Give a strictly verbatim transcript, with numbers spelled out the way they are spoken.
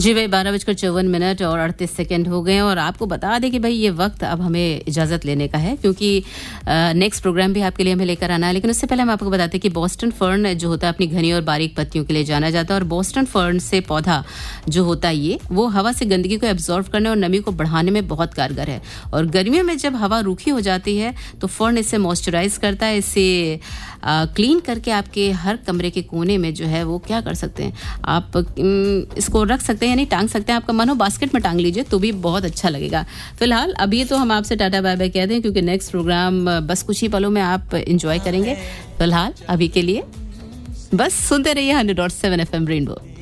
जी भाई, बारह बजकर चौवन मिनट और अड़तीस सेकंड हो गए हैं और आपको बता दें कि भाई ये वक्त अब हमें इजाज़त लेने का है, क्योंकि नेक्स्ट प्रोग्राम भी आपके लिए हमें लेकर आना है। लेकिन उससे पहले हम आपको बताते हैं कि बोस्टन फर्न जो होता है अपनी घनी और बारीक पत्तियों के लिए जाना जाता है, और बोस्टन फर्न से पौधा जो होता है ये वो हवा से गंदगी को एब्जॉर्व करने और नमी को बढ़ाने में बहुत कारगर है। और गर्मियों में जब हवा रूखी हो जाती है तो फर्न इससे मॉइस्चराइज करता है, इससे क्लीन करके आपके हर कमरे के कोने में जो है वो क्या कर सकते हैं, आप इसको रख सकते हैं, यानी टांग सकते हैं। आपका मन हो बास्केट में टांग लीजिए तो भी बहुत अच्छा लगेगा। फिलहाल अभी तो हम आपसे टाटा बाय बाय कह दें, क्योंकि नेक्स्ट प्रोग्राम बस कुछ ही पलों में आप एंजॉय करेंगे। फिलहाल अभी के लिए बस सुनते रहिए hundred dot seven F M rainbow.